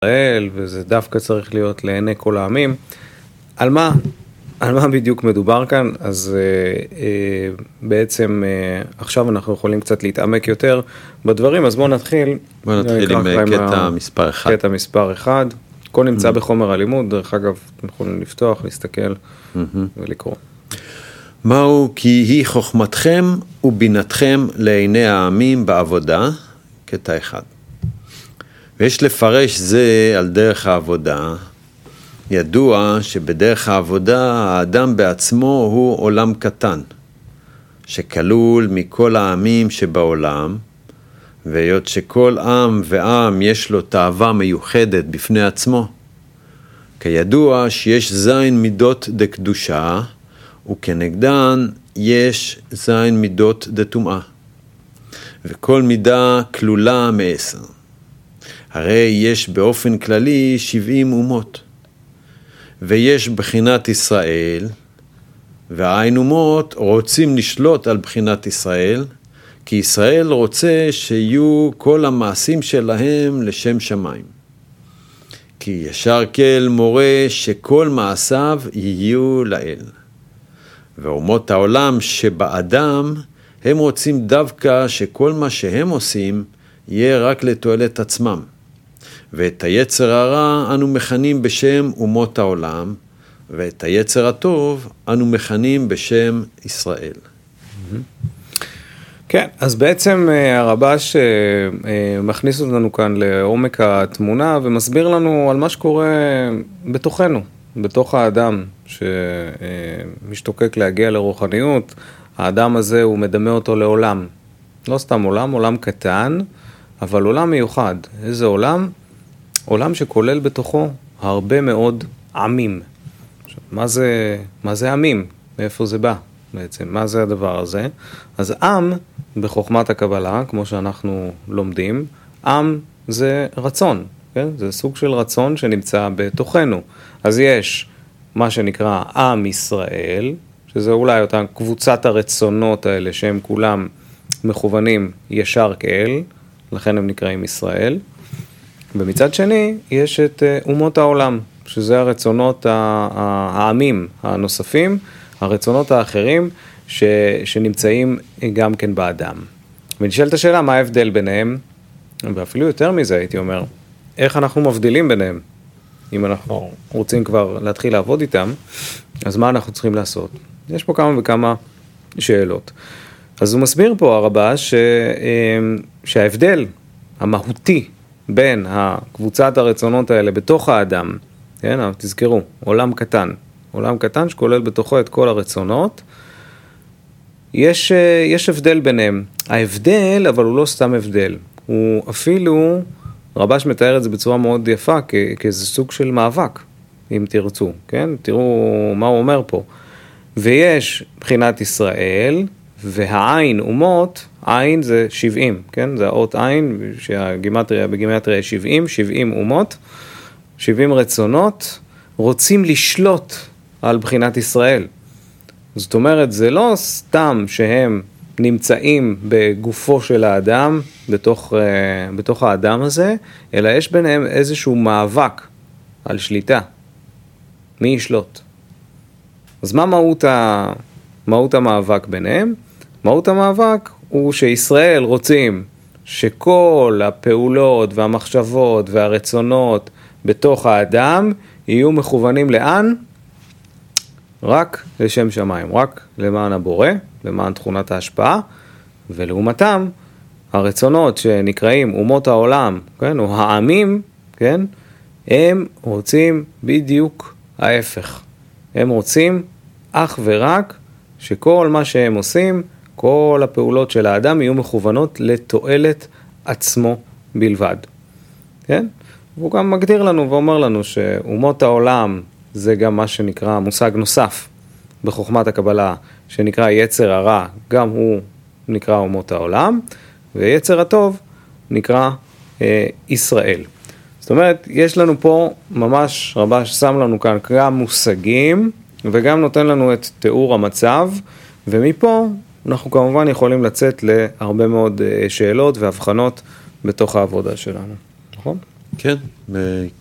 ישראל, וזה דווקא צריך להיות לעיני כל העמים. על מה בדיוק מדובר כאן? אז בעצם עכשיו אנחנו יכולים קצת להתעמק יותר בדברים, אז בואו נתחיל עם קטע מספר 1. קטע מספר 1, הכל נמצא בחומר הלימוד, דרך אגב, אתם יכולים לפתוח, להסתכל ולקרוא. מהו כי היא חוכמתכם ובינתכם לעיני העמים בעבודה, קטע 1. ויש לפרש זה על דרך העבודה. ידוע שבדרך העבודה האדם בעצמו הוא עולם קטן, שכלול מכל העמים שבעולם, והיות שכל עם ועם יש לו תאווה מיוחדת בפני עצמו, כידוע שיש זין מידות דקדושה, וכנגדן יש זין מידות דטומאה, וכל מידה כלולה מ10. הרי יש באופן כללי 70 אומות, ויש בחינת ישראל, והעין אומות רוצים לשלוט על בחינת ישראל, כי ישראל רוצה שיהיו כל המעשים שלהם לשם שמיים. כי ישר כל מורה שכל מעשיו יהיו לאל. ואומות העולם שבאדם הם רוצים דווקא שכל מה שהם עושים יהיה רק לתועלת עצמם. ואת היצר הרע אנו מכנים בשם אומות העולם, ואת היצר הטוב אנו מכנים בשם ישראל. כן, אז בעצם הרב"ש מכניס אותנו כאן לעומק התמונה, ומסביר לנו על מה שקורה בתוכנו, בתוך האדם, שמשתוקק להגיע לרוחניות. האדם הזה הוא מדמה אותו לעולם. לא סתם עולם, עולם קטן, אבל עולם מיוחד. איזה עולם? עולם שכולל בתוכו הרבה מאוד עמים. עכשיו, מה זה עמים? מאיפה זה בא בעצם? מה זה הדבר הזה? אז עם, בחוכמת הקבלה, כמו שאנחנו לומדים, עם זה רצון, כן? זה סוג של רצון שנמצא בתוכנו. אז יש מה שנקרא עם ישראל, שזה אולי אותה קבוצת הרצונות האלה שהם כולם מכוונים ישר כאל, לכן הם נקראים ישראל. ומצד שני, יש את אומות העולם, שזה הרצונות העמים הנוספים, הרצונות האחרים שנמצאים גם כן באדם. ונשאלת השאלה, מה ההבדל ביניהם? ואפילו יותר מזה, הייתי אומר, איך אנחנו מבדילים ביניהם? אם אנחנו רוצים כבר להתחיל לעבוד איתם, אז מה אנחנו צריכים לעשות? יש פה כמה וכמה שאלות. אז הוא מסביר פה הרב"ש שההבדל המהותי בין הקבוצת הרצונות האלה בתוך האדם, כן, תזכרו, עולם קטן שכולל בתוכו את כל הרצונות, יש הבדל ביניהם. ההבדל, אבל הוא לא סתם הבדל, הוא אפילו, רב"ש מתאר את זה בצורה מאוד יפה, כאיזה סוג של מאבק, אם תרצו, כן? תראו מה הוא אומר פה. ויש בחינת ישראל, והעין אומות, עין זה 70, כן? זה האות עין, בגימטריה 70 אומות, 70 רצונות, רוצים לשלוט על בחינת ישראל. זאת אומרת, זה לא סתם שהם נמצאים בגופו של האדם, בתוך האדם הזה, אלא יש ביניהם איזשהו מאבק על שליטה. מי ישלוט? אז מה מהות המאבק ביניהם? מהות המאבק הוא שישראל רוצים שכל הפעולות והמחשבות והרצונות בתוך האדם יהיו מכוונים לאן? רק לשם שמיים, רק למען הבורא, למען תכונת ההשפעה, ולעומתם הרצונות שנקראים אומות העולם, כן, או העמים, כן, הם רוצים בדיוק ההפך. הם רוצים אך ורק שכל מה שהם עושים, כל הפעולות של האדם יהיו מכוונות לתועלת עצמו בלבד. כן? והוא גם מגדיר לנו ואומר לנו שאומות העולם זה גם מה שנקרא מושג נוסף בחוכמת הקבלה, שנקרא יצר הרע, גם הוא נקרא אומות העולם, ויצר הטוב נקרא ישראל. זאת אומרת, יש לנו פה ממש, רב"ש שם לנו כאן גם מושגים, וגם נותן לנו את תיאור המצב, ומפה אנחנו כמובן יכולים לצאת להרבה מאוד שאלות והבחנות בתוך העבודה שלנו. נכון? כן,